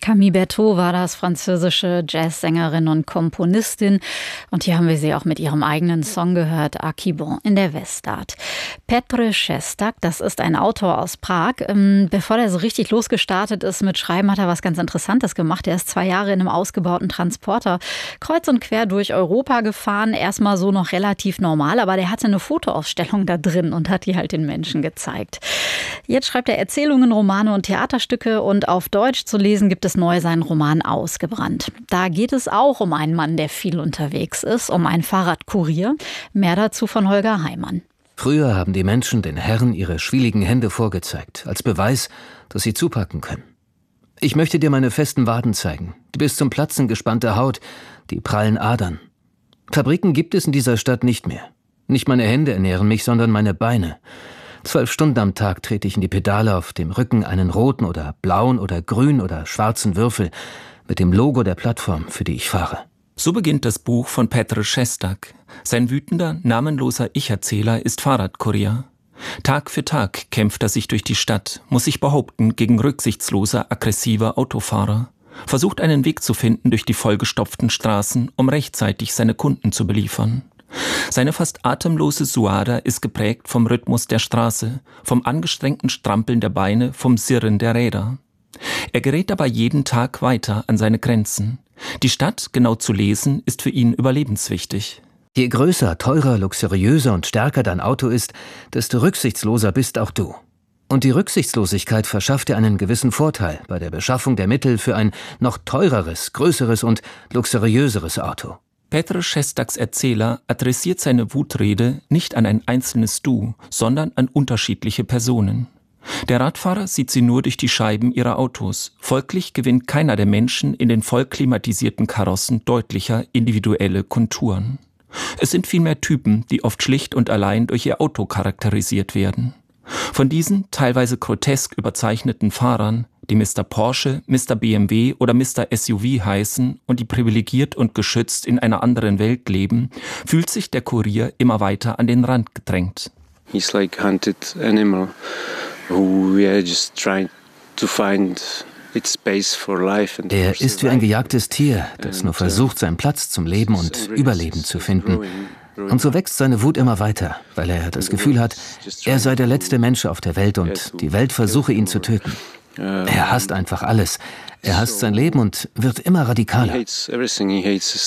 Camille Berthaud war das, französische Jazzsängerin und Komponistin. Und hier haben wir sie auch mit ihrem eigenen Song gehört, Akibon in der Westart. Petr Šestak, das ist ein Autor aus Prag. Bevor er so richtig losgestartet ist mit Schreiben, hat er was ganz Interessantes gemacht. Er ist 2 Jahre in einem ausgebauten Transporter kreuz und quer durch Europa gefahren. Erstmal so noch relativ normal, aber der hatte eine Fotoausstellung da drin und hat die halt den Menschen gezeigt. Jetzt schreibt er Erzählungen, Romane und Theaterstücke und auf Deutsch zu lesen gibt es neu seinen Roman Ausgebrannt. Da geht es auch um einen Mann, der viel unterwegs ist, um einen Fahrradkurier. Mehr dazu von Holger Heimann. Früher haben die Menschen den Herren ihre schwieligen Hände vorgezeigt, als Beweis, dass sie zupacken können. Ich möchte dir meine festen Waden zeigen, die bis zum Platzen gespannte Haut, die prallen Adern. Fabriken gibt es in dieser Stadt nicht mehr. Nicht meine Hände ernähren mich, sondern meine Beine. 12 Stunden am Tag trete ich in die Pedale, auf dem Rücken einen roten oder blauen oder grün oder schwarzen Würfel mit dem Logo der Plattform, für die ich fahre. So beginnt das Buch von Petr Šestak. Sein wütender, namenloser Ich-Erzähler ist Fahrradkurier. Tag für Tag kämpft er sich durch die Stadt, muss sich behaupten gegen rücksichtslose, aggressive Autofahrer. Versucht einen Weg zu finden durch die vollgestopften Straßen, um rechtzeitig seine Kunden zu beliefern. Seine fast atemlose Suada ist geprägt vom Rhythmus der Straße, vom angestrengten Strampeln der Beine, vom Sirren der Räder. Er gerät aber jeden Tag weiter an seine Grenzen. Die Stadt genau zu lesen, ist für ihn überlebenswichtig. Je größer, teurer, luxuriöser und stärker dein Auto ist, desto rücksichtsloser bist auch du. Und die Rücksichtslosigkeit verschafft dir einen gewissen Vorteil bei der Beschaffung der Mittel für ein noch teureres, größeres und luxuriöseres Auto. Petr Šestaks Erzähler adressiert seine Wutrede nicht an ein einzelnes Du, sondern an unterschiedliche Personen. Der Radfahrer sieht sie nur durch die Scheiben ihrer Autos. Folglich gewinnt keiner der Menschen in den voll klimatisierten Karossen deutlicher individuelle Konturen. Es sind vielmehr Typen, die oft schlicht und allein durch ihr Auto charakterisiert werden. Von diesen teilweise grotesk überzeichneten Fahrern, die Mr. Porsche, Mr. BMW oder Mr. SUV heißen und die privilegiert und geschützt in einer anderen Welt leben, fühlt sich der Kurier immer weiter an den Rand gedrängt. He's like a hunted animal who we are just trying to find its space for life. Er ist wie ein gejagtes Tier, das nur versucht, seinen Platz zum Leben und Überleben zu finden. Und so wächst seine Wut immer weiter, weil er das Gefühl hat, er sei der letzte Mensch auf der Welt und die Welt versuche ihn zu töten. Er hasst einfach alles. Er hasst sein Leben und wird immer radikaler.